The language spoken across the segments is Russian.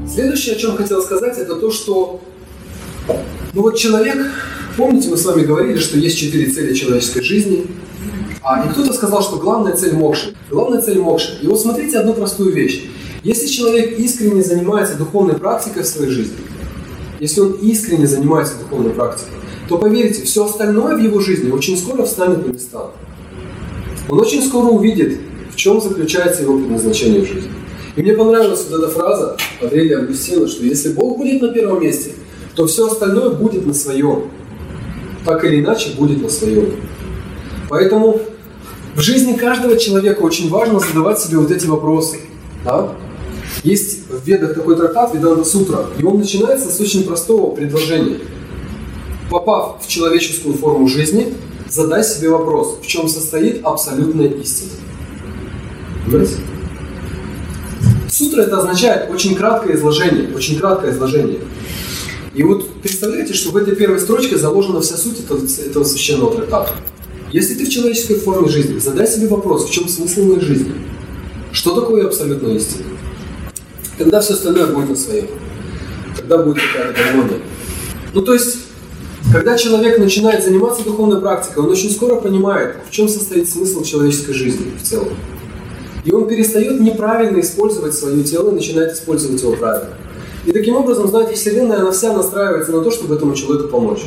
Следующее, о чем хотел сказать, это то, что человек, помните, мы с вами говорили, что есть 4 цели человеческой жизни, и кто-то сказал, что главная цель мокши. Главная цель мокши. И вот смотрите одну простую вещь. Если человек искренне занимается духовной практикой в своей жизни, если он искренне занимается духовной практикой, то поверьте, все остальное в его жизни очень скоро встанет на места. Он очень скоро увидит, в чем заключается его предназначение в жизни. И мне понравилась вот эта фраза Аврелия Августина, что если Бог будет на первом месте, то все остальное будет на своем. Так или иначе будет на своем. Поэтому в жизни каждого человека очень важно задавать себе вот эти вопросы. Да? Есть в Ведах такой трактат Веданта Сутра, и он начинается с очень простого предложения. Попав в человеческую форму жизни, задай себе вопрос, в чем состоит абсолютная истина. Понимаете? Сутра это означает очень краткое изложение, очень краткое изложение. И вот представляете, что в этой первой строчке заложена вся суть этого священного трактата. Если ты в человеческой форме жизни, задай себе вопрос, в чем смысл моей жизни? Что такое абсолютная истина? Тогда все остальное будет на своем. Тогда будет какая-то гармония. То есть, когда человек начинает заниматься духовной практикой, он очень скоро понимает, в чем состоит смысл человеческой жизни в целом. И он перестает неправильно использовать свое тело и начинает использовать его правильно. И таким образом, знаете, Вселенная, она вся настраивается на то, чтобы этому человеку помочь.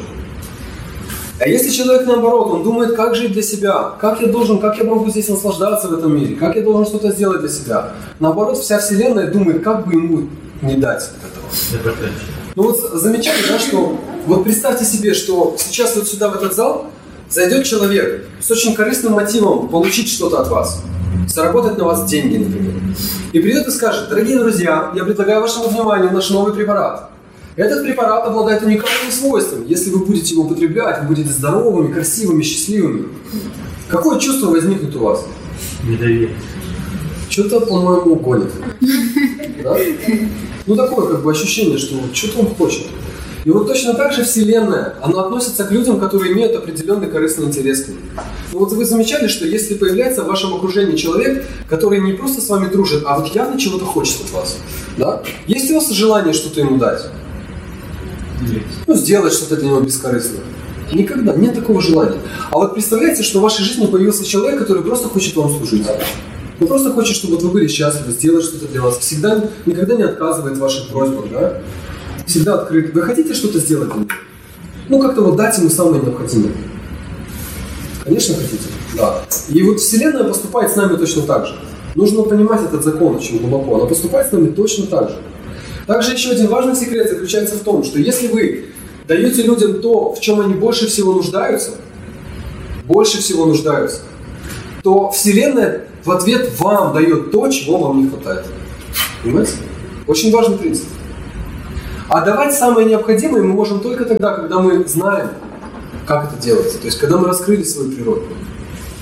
А если человек наоборот, он думает, как жить для себя, как я могу здесь наслаждаться в этом мире, как я должен что-то сделать для себя. Наоборот, вся Вселенная думает, как бы ему не дать этого. Замечали, да, что представьте себе, что сейчас вот сюда, в этот зал, зайдет человек с очень корыстным мотивом получить что-то от вас, заработать на вас деньги, например. И придет и скажет: дорогие друзья, я предлагаю вашему вниманию наш новый препарат. Этот препарат обладает уникальным свойством. Если вы будете его употреблять, вы будете здоровыми, красивыми, счастливыми. Какое чувство возникнет у вас? Недоверие. Что-то, по-моему, гонит. Да? Такое ощущение, что что-то он хочет. И вот точно так же Вселенная, она относится к людям, которые имеют определенный корыстный интерес к ним. Вы замечали, что если появляется в вашем окружении человек, который не просто с вами дружит, а явно чего-то хочет от вас, да? Есть у вас желание что-то ему дать? Сделать что-то для него бескорыстно. Никогда, нет такого желания. А представляете, что в вашей жизни появился человек, который просто хочет вам служить. Он просто хочет, чтобы вы были счастливы, сделать что-то для вас. Всегда, никогда не отказывает в ваших просьбах, да? Всегда открыт. Вы хотите что-то сделать для него? Как-то дать ему самое необходимое. Конечно, хотите. Да. И Вселенная поступает с нами точно так же. Нужно понимать этот закон очень глубоко. Она поступает с нами точно так же. Также еще один важный секрет заключается в том, что если вы даете людям то, в чем они больше всего нуждаются, то Вселенная в ответ вам дает то, чего вам не хватает. Понимаете? Очень важный принцип. А давать самое необходимое мы можем только тогда, когда мы знаем, как это делается. То есть, когда мы раскрыли свою природу.